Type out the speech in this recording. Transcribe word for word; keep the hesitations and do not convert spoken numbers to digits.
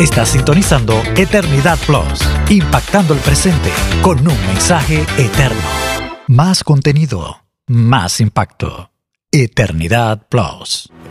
Estás sintonizando Eternidad Plus, impactando el presente con un mensaje eterno. Más contenido, más impacto. Eternidad Plus.